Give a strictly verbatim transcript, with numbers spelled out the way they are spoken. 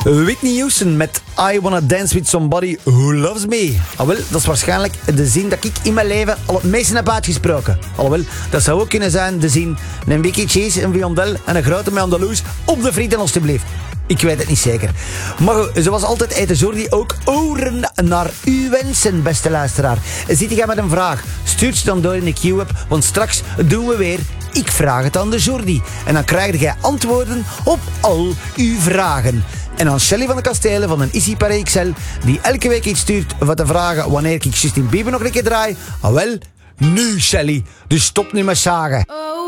Whitney Houston met I Wanna Dance With Somebody Who Loves Me. Alhoewel, dat is waarschijnlijk de zin dat ik in mijn leven al het meeste heb uitgesproken. Alhoewel, dat zou ook kunnen zijn de zin een bikkie cheese, een viandel en een grote Andalouse op de frieten alstublieft. Ik weet het niet zeker. Maar goed, zoals altijd eten Jordi ook oren naar uw wensen, beste luisteraar. Zit jij met een vraag? Stuur ze dan door in de Q-app, want straks doen we weer Ik Vraag Het aan de Jordi. En dan krijg jij antwoorden op al uw vragen. En aan Shelly van de Kastelen van een Issy Paris X L, die elke week iets stuurt wat te vragen wanneer ik Justin Bieber nog een keer draai. Ah wel, nu Shelly, dus stop nu met zagen.